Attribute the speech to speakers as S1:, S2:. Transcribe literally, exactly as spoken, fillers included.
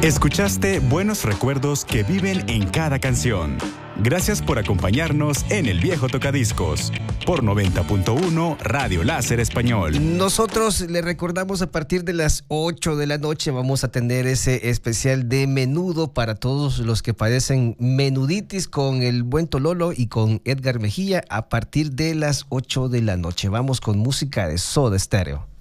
S1: Escuchaste buenos recuerdos que viven en cada canción. Gracias por acompañarnos en El Viejo Tocadiscos por noventa punto uno Radio Láser Español.
S2: Nosotros le recordamos, a partir de las ocho de la noche vamos a tener ese especial de menudo para todos los que padecen menuditis con el buen Tololo y con Edgar Mejía a partir de las ocho de la noche. Vamos con música de Soda Stereo.